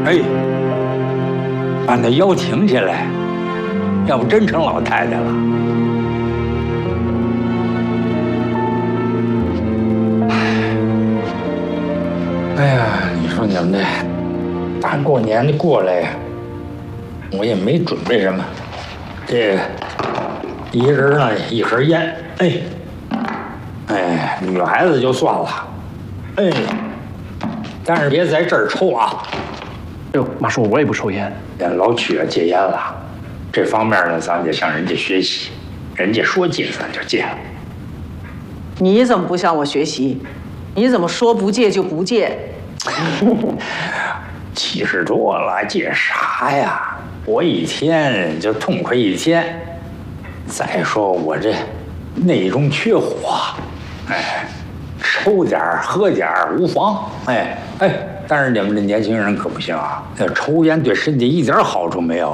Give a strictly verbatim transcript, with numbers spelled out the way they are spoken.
哎，把那腰挺起来，要不真成老太太了。哎呀，你说你们这大过年的过来，我也没准备什么，这个一人呢一盒烟，哎，哎，女孩子就算了，哎，但是别在这儿抽啊。 哎呦，马叔，我也不抽烟。 老曲啊戒烟了，这方面呢，咱得向人家学习，人家说戒咱就戒了。 你怎么不向我学习？你怎么说不戒就不戒？ 七十多了，戒啥呀？我一天就痛快一天。再说我这内中缺火，哎，抽点儿喝点儿无妨，哎哎。但是你们这年轻人可不行啊，那抽烟对身体一点好处没有。